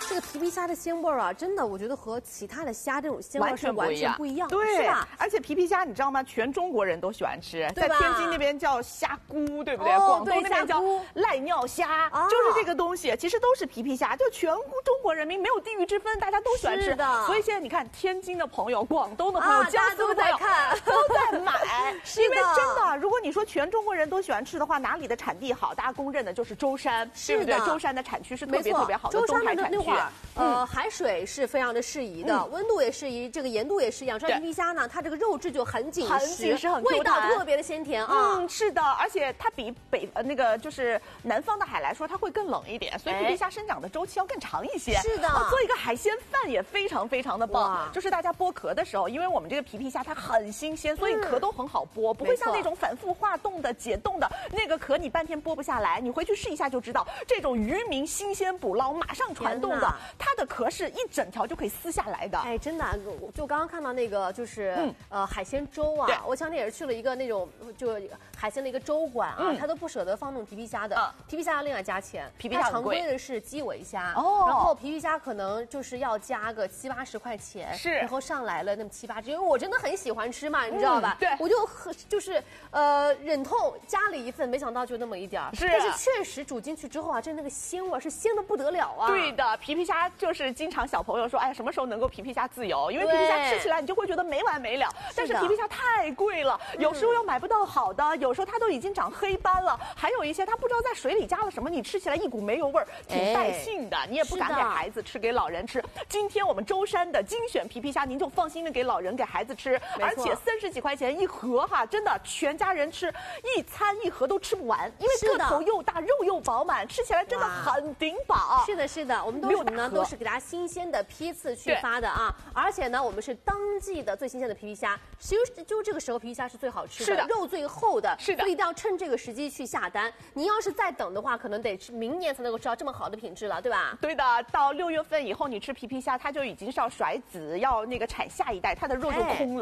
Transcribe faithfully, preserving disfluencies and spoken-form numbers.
这个皮皮虾的鲜味儿啊，真的，我觉得和其他的虾这种鲜味完是完全不一样， 全不一样， 对， 是吧？ 而且皮皮虾你知道吗？全中国人都喜欢吃，在对吧天津那边叫虾菇，对不对？ 哦广东那边叫对虾菇赖尿虾， 啊就是这个东西，其实都是皮皮虾，就全中国人民没有地域之分，大家都喜欢吃是的所以现在你看，天津的朋友、广东的朋友、 啊江苏的朋友大家都在看都在买， 是的因为真的，如果你说全中国人都喜欢吃的话，哪里的产地好？大家公认的就是舟山，对不对是的？ 舟山的产区是特没错别特别好的舟山东海产区的那会儿，呃， 嗯海水是非常的适宜的， 嗯温度也适宜，这个盐度也是一样。这对皮皮虾呢，它这个肉质就很紧实， 很紧实很 Q 味道弹特别的鲜甜啊。 嗯，是的，而且它比北呃那个就是南方的海来说，它会更冷一点，所以哎皮皮虾生长的周期要更长一些。 是的哦做一个海鲜饭也非常非常的棒哇。 就是大家剥壳的时候，因为我们这个皮皮虾它很新鲜，所以嗯壳都很好剥，不会像没错那种反复化冻的、解冻的那个壳，你半天剥不下来。你回去试一下就知道，这种渔民新鲜捕捞、马上传冻的天哪， 它的壳是一整条就可以撕下来的。 哎，真的啊，我就刚刚看到那个，就是、 嗯呃海鲜粥对啊，我前天也是去了一个那种就海鲜的一个粥馆啊， 嗯他都不舍得放那种皮皮虾的， 嗯皮皮虾要另外加钱， 皮皮虾它常很贵规的是基围虾， 哦然后皮皮虾可能就是要加个七八十块钱， 是然后上来了那么七八只，因为我真的很喜欢吃嘛，你知道吧？ 对我就很就是呃忍痛加了一份，没想到就那么一点儿， 是但是确实煮进去之后啊，这那个鲜味儿是鲜的不得了啊， 对的，皮皮虾就是经常小朋友说，哎，什么时候能够皮皮虾自由？因为皮对皮虾吃起来你就会觉得没完没了，但是的皮皮虾太贵了，有时候又买不到好的，有时候它都已经长黑斑了，还有一些它不知道在水里加了什么，你吃起来一股煤油味儿，挺带性的，你也不敢是的给孩子吃，给老人吃。今天我们舟山的精选皮皮虾，您就放心的给老人给孩子吃，而没错且三十几块钱一盒哈，真的全家人吃一餐一盒都吃不完，因为个是的头又大，肉又饱满，吃起来真的哇很顶饱。 是的，是的，我们都是什么呢？ 六大盒都是给大家新鲜的批次去发的啊！而且呢，我们是当季的最新鲜的皮皮虾，其实就这个时候皮皮虾是最好吃的， 是的肉最厚的， 是的所以一定要趁这个时机去下单。您要是再等的话，可能得吃明年才能够吃到这么好的品质了，对吧？ 对的，到六月份以后，你吃皮皮虾，它就已经是要甩籽，要那个产下一代，它的肉就空了。